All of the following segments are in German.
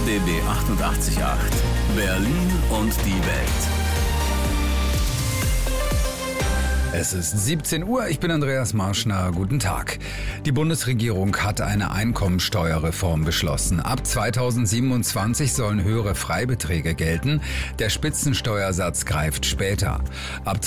RBB 88.8 Berlin und die Welt. Es ist 17 Uhr, ich bin Andreas Marschner, guten Tag. Die Bundesregierung hat eine Einkommensteuerreform beschlossen. Ab 2027 sollen höhere Freibeträge gelten, der Spitzensteuersatz greift später. Ab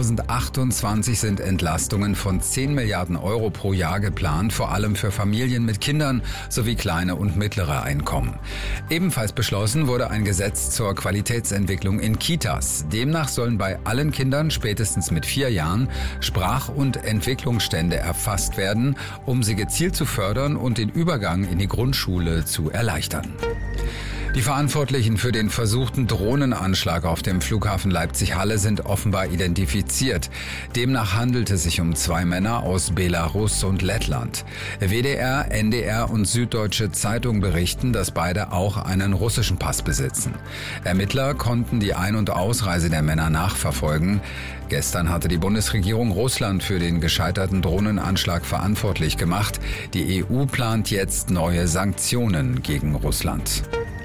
2028 sind Entlastungen von 10 Milliarden Euro pro Jahr geplant, vor allem für Familien mit Kindern sowie kleine und mittlere Einkommen. Ebenfalls beschlossen wurde ein Gesetz zur Qualitätsentwicklung in Kitas. Demnach sollen bei allen Kindern spätestens mit 4 Jahren Sprach- und Entwicklungsstände erfasst werden, um sie gezielt zu fördern und den Übergang in die Grundschule zu erleichtern. Die Verantwortlichen für den versuchten Drohnenanschlag auf dem Flughafen Leipzig-Halle sind offenbar identifiziert. Demnach handelt es sich um 2 Männer aus Belarus und Lettland. WDR, NDR und Süddeutsche Zeitung berichten, dass beide auch einen russischen Pass besitzen. Ermittler konnten die Ein- und Ausreise der Männer nachverfolgen. Gestern hatte die Bundesregierung Russland für den gescheiterten Drohnenanschlag verantwortlich gemacht. Die EU plant jetzt neue Sanktionen gegen Russland.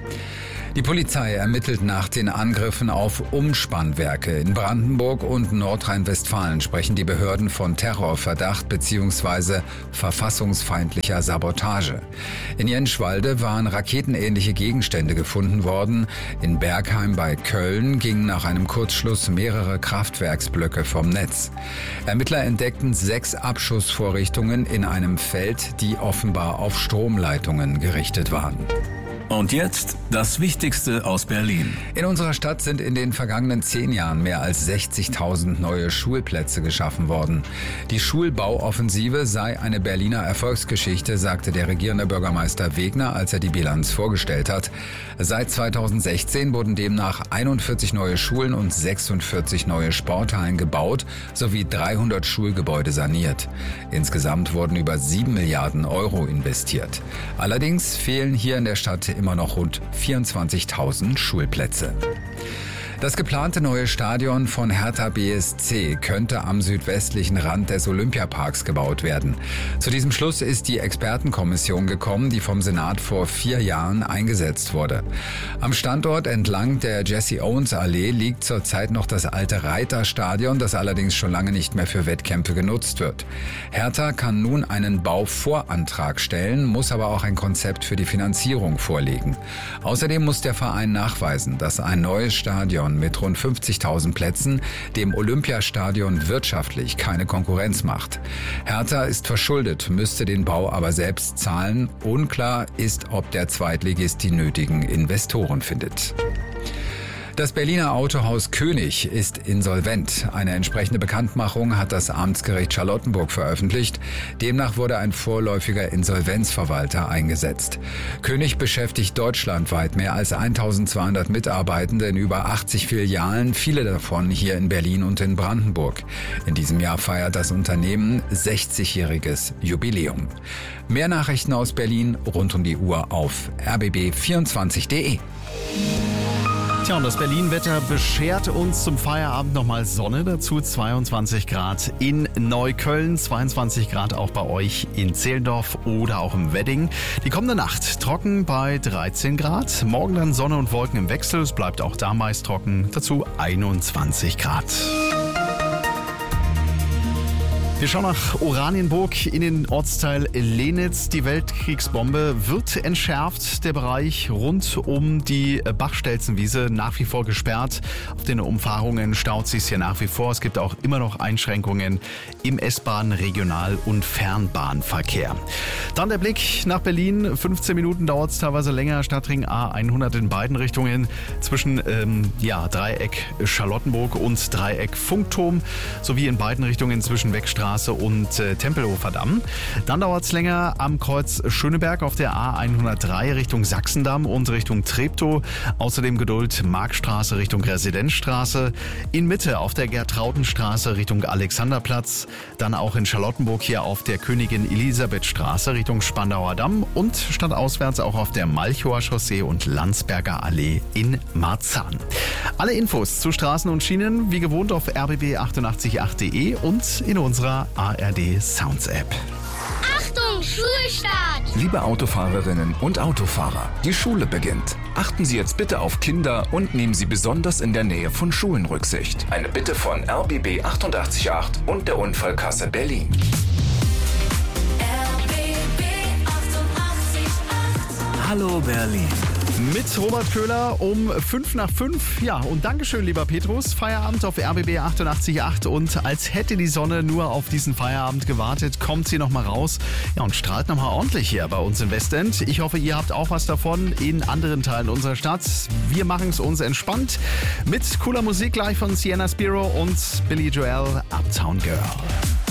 Die Polizei ermittelt nach den Angriffen auf Umspannwerke. In Brandenburg und Nordrhein-Westfalen sprechen die Behörden von Terrorverdacht bzw. verfassungsfeindlicher Sabotage. In Jenschwalde waren raketenähnliche Gegenstände gefunden worden. In Bergheim bei Köln gingen nach einem Kurzschluss mehrere Kraftwerksblöcke vom Netz. Ermittler entdeckten 6 Abschussvorrichtungen in einem Feld, die offenbar auf Stromleitungen gerichtet waren. Und jetzt das Wichtigste aus Berlin. In unserer Stadt sind in den vergangenen 10 Jahren mehr als 60.000 neue Schulplätze geschaffen worden. Die Schulbauoffensive sei eine Berliner Erfolgsgeschichte, sagte der regierende Bürgermeister Wegner, als er die Bilanz vorgestellt hat. Seit 2016 wurden demnach 41 neue Schulen und 46 neue Sporthallen gebaut, sowie 300 Schulgebäude saniert. Insgesamt wurden über 7 Milliarden Euro investiert. Allerdings fehlen hier in der Stadt immer noch rund 24.000 Schulplätze. Das geplante neue Stadion von Hertha BSC könnte am südwestlichen Rand des Olympiaparks gebaut werden. Zu diesem Schluss ist die Expertenkommission gekommen, die vom Senat vor 4 Jahren eingesetzt wurde. Am Standort entlang der Jesse-Owens-Allee liegt zurzeit noch das alte Reiterstadion, das allerdings schon lange nicht mehr für Wettkämpfe genutzt wird. Hertha kann nun einen Bauvorantrag stellen, muss aber auch ein Konzept für die Finanzierung vorlegen. Außerdem muss der Verein nachweisen, dass ein neues Stadion mit rund 50.000 Plätzen dem Olympiastadion wirtschaftlich keine Konkurrenz macht. Hertha ist verschuldet, müsste den Bau aber selbst zahlen. Unklar ist, ob der Zweitligist die nötigen Investoren findet. Das Berliner Autohaus König ist insolvent. Eine entsprechende Bekanntmachung hat das Amtsgericht Charlottenburg veröffentlicht. Demnach wurde ein vorläufiger Insolvenzverwalter eingesetzt. König beschäftigt deutschlandweit mehr als 1.200 Mitarbeitende in über 80 Filialen, viele davon hier in Berlin und in Brandenburg. In diesem Jahr feiert das Unternehmen 60-jähriges Jubiläum. Mehr Nachrichten aus Berlin rund um die Uhr auf rbb24.de. Tja, und das Berlin-Wetter beschert uns zum Feierabend nochmal Sonne, dazu 22 Grad in Neukölln, 22 Grad auch bei euch in Zehlendorf oder auch im Wedding. Die kommende Nacht trocken bei 13 Grad, morgen dann Sonne und Wolken im Wechsel, es bleibt auch da meist trocken, dazu 21 Grad. Wir schauen nach Oranienburg in den Ortsteil Lenitz. Die Weltkriegsbombe wird entschärft. Der Bereich rund um die Bachstelzenwiese nach wie vor gesperrt. Auf den Umfahrungen staut sich hier nach wie vor. Es gibt auch immer noch Einschränkungen im S-Bahn-, Regional- und Fernbahnverkehr. Dann der Blick nach Berlin. 15 Minuten dauert es teilweise länger. Stadtring A100 in beiden Richtungen zwischen Dreieck Charlottenburg und Dreieck Funkturm sowie in beiden Richtungen zwischen Wegstraße und Tempelhofer Damm. Dann dauert es länger am Kreuz Schöneberg auf der A103 Richtung Sachsendamm und Richtung Treptow. Außerdem Geduld Markstraße Richtung Residenzstraße. In Mitte auf der Gertraudenstraße Richtung Alexanderplatz. Dann auch in Charlottenburg hier auf der Königin Elisabeth Straße Richtung Spandauer Damm und stadtauswärts auch auf der Malchower Chaussee und Landsberger Allee in Marzahn. Alle Infos zu Straßen und Schienen wie gewohnt auf rbb888.de und in unserer ARD Sounds App. Achtung! Schulstart. Liebe Autofahrerinnen und Autofahrer, die Schule beginnt. Achten Sie jetzt bitte auf Kinder und nehmen Sie besonders in der Nähe von Schulen Rücksicht. Eine Bitte von RBB 88.8 und der Unfallkasse Berlin. RBB 88.8. Hallo Berlin. Mit Robert Köhler um 5:05. Ja, und Dankeschön, lieber Petrus. Feierabend auf RBB 88.8. Und als hätte die Sonne nur auf diesen Feierabend gewartet, kommt sie nochmal raus. Ja, und strahlt nochmal ordentlich hier bei uns im Westend. Ich hoffe, ihr habt auch was davon in anderen Teilen unserer Stadt. Wir machen es uns entspannt mit cooler Musik gleich von Sienna Spiro und Billy Joel, Uptown Girl.